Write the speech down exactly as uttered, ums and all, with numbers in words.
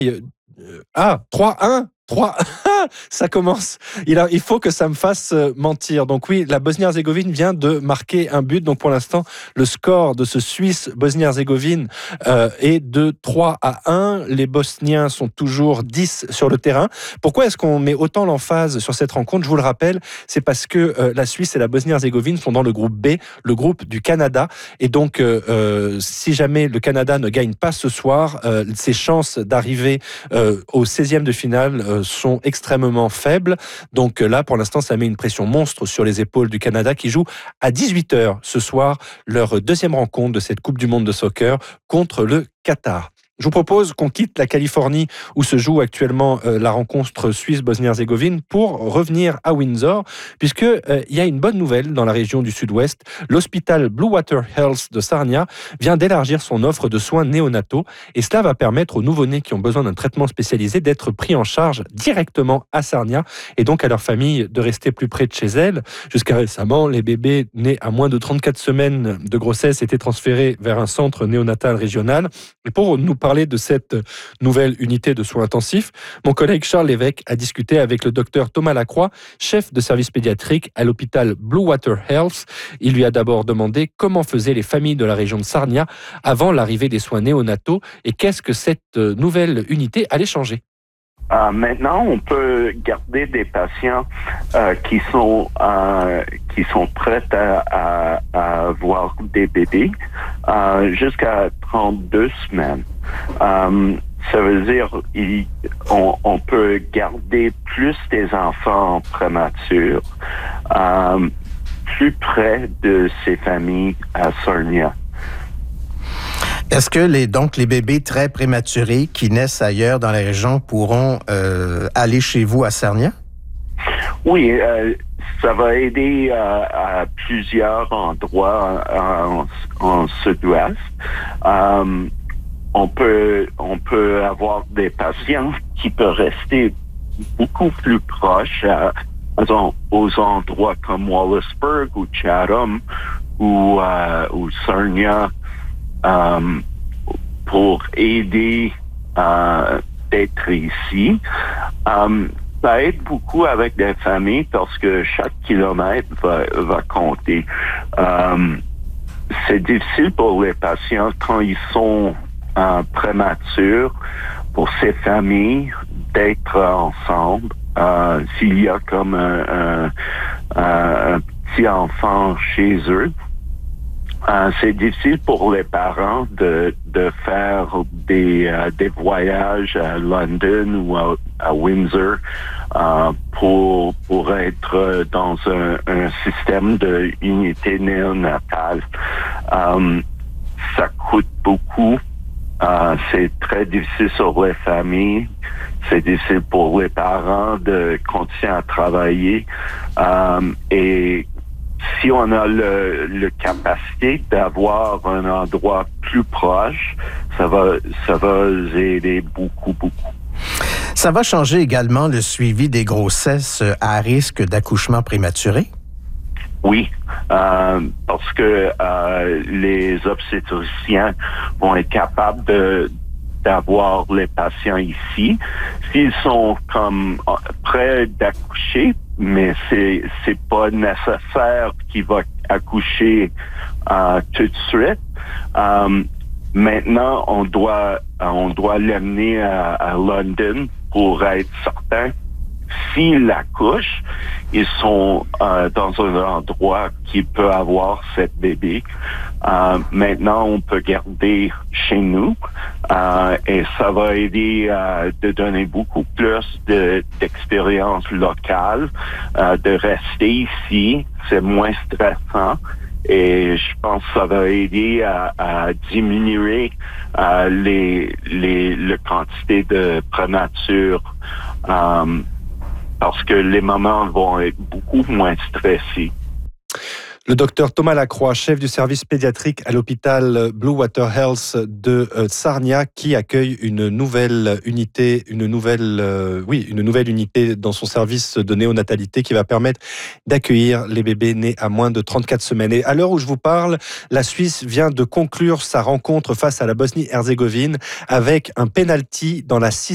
Euh, ah, trois un trois un Ça commence. Il, a, il faut que ça me fasse mentir. Donc oui, la Bosnie-Herzégovine vient de marquer un but. Donc pour l'instant, le score de ce Suisse-Bosnie-Herzégovine euh, est de trois à un. Les Bosniens sont toujours dix sur le terrain. Pourquoi est-ce qu'on met autant l'emphase sur cette rencontre ? Je vous le rappelle, c'est parce que euh, la Suisse et la Bosnie-Herzégovine sont dans le groupe B, le groupe du Canada. Et donc, euh, euh, si jamais le Canada ne gagne pas ce soir, euh, ses chances d'arriver euh, au seizième de finale euh, sont extrêmement faibles. Donc là, pour l'instant, ça met une pression monstre sur les épaules du Canada qui joue à dix-huit heures ce soir leur deuxième rencontre de cette Coupe du Monde de soccer contre le Qatar. Je vous propose qu'on quitte la Californie où se joue actuellement euh, la rencontre Suisse-Bosnie-Herzégovine pour revenir à Windsor, puisque euh, il y a une bonne nouvelle dans la région du Sud-Ouest. L'hôpital Blue Water Health de Sarnia vient d'élargir son offre de soins néonataux et cela va permettre aux nouveau-nés qui ont besoin d'un traitement spécialisé d'être pris en charge directement à Sarnia et donc à leur famille de rester plus près de chez elles. Jusqu'à récemment, les bébés nés à moins de trente-quatre semaines de grossesse étaient transférés vers un centre néonatal régional. Et pour nous parler de cette nouvelle unité de soins intensifs, mon collègue Charles Lévesque a discuté avec le docteur Thomas Lacroix, chef de service pédiatrique à l'hôpital Blue Water Health. Il lui a d'abord demandé comment faisaient les familles de la région de Sarnia avant l'arrivée des soins néonataux et qu'est-ce que cette nouvelle unité allait changer. Euh, maintenant, on peut garder des patients euh, qui sont euh, qui sont prêts à, à, à avoir des bébés euh, jusqu'à trente-deux semaines. Euh, ça veut dire il, on, on peut garder plus des enfants prématures euh, plus près de ces familles à Sarnia. Est-ce que les, donc, les bébés très prématurés qui naissent ailleurs dans la région pourront euh, aller chez vous à Sarnia? Oui, euh, ça va aider euh, à plusieurs endroits en, en Sud-Ouest. Euh, on peut, on peut avoir des patients qui peuvent rester beaucoup plus proches à, aux endroits comme Wallaceburg ou Chatham ou, euh, ou Sarnia. Um, pour aider euh, d'être ici. Um, ça aide beaucoup avec des familles parce que chaque kilomètre va, va compter. Um, c'est difficile pour les patients quand ils sont euh, prématures, pour ces familles d'être ensemble. Euh, s'il y a comme un, un, un, un petit enfant chez eux, Euh, c'est difficile pour les parents de, de faire des, euh, des voyages à London ou à, à Windsor euh, pour, pour être dans un, un système de unité néonatale. Euh, ça coûte beaucoup. Euh, c'est très difficile sur les familles. C'est difficile pour les parents de continuer à travailler. Euh, et si on a le, le capacité d'avoir un endroit plus proche, ça va, ça va aider beaucoup, beaucoup. Ça va changer également le suivi des grossesses à risque d'accouchement prématuré? Oui, euh, parce que euh, les obstétriciens vont être capables de d'avoir les patients ici. S'ils sont comme prêts d'accoucher, mais c'est c'est pas nécessaire qu'ils vont accoucher euh, tout de suite. Euh, maintenant, on doit on doit l'amener à, à London pour être certain. S'ils accouchent, ils sont euh, dans un endroit qui peut avoir cette bébé. Euh, maintenant, on peut garder chez nous euh, et ça va aider euh, de donner beaucoup plus de, d'expérience locale, euh, de rester ici. C'est moins stressant. Et je pense que ça va aider à, à diminuer euh, les, les, la quantité de prématures euh, parce que les mamans vont être beaucoup moins stressées. Le docteur Thomas Lacroix, chef du service pédiatrique à l'hôpital Blue Water Health de Sarnia, qui accueille une nouvelle unité, une nouvelle, euh, oui, une nouvelle unité dans son service de néonatalité qui va permettre d'accueillir les bébés nés à moins de trente-quatre semaines. Et à l'heure où je vous parle, la Suisse vient de conclure sa rencontre face à la Bosnie-Herzégovine avec un penalty dans la sixième